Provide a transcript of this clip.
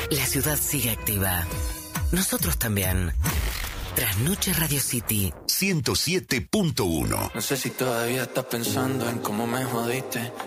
La ciudad sigue activa. Nosotros también. Trasnoche Radio City 107.1. No sé si todavía estás pensando en cómo me jodiste.